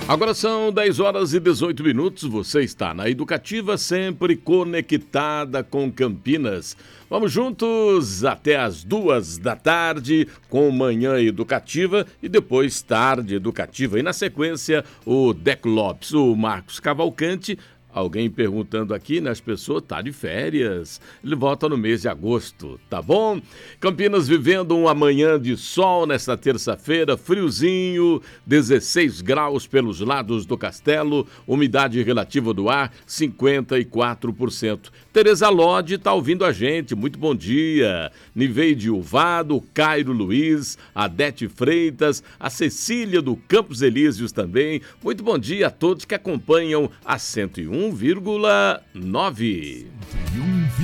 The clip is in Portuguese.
Agora são 10 horas e 18 minutos. Você está na Educativa, sempre conectada com Campinas. Vamos juntos até as 2 da tarde com Manhã Educativa e depois Tarde Educativa. E na sequência, o Deco Lopes, o Marcos Cavalcante. Alguém perguntando aqui, né? As pessoas tá de férias. Ele volta no mês de agosto, tá bom? Campinas vivendo uma manhã de sol nesta terça-feira, friozinho, 16 graus pelos lados do castelo, umidade relativa do ar, 54%. Tereza Lodi tá ouvindo a gente, muito bom dia. Niveide Uvado, Cairo Luiz, Adete Freitas, a Cecília do Campos Elíseos também. Muito bom dia a todos que acompanham a 101,9.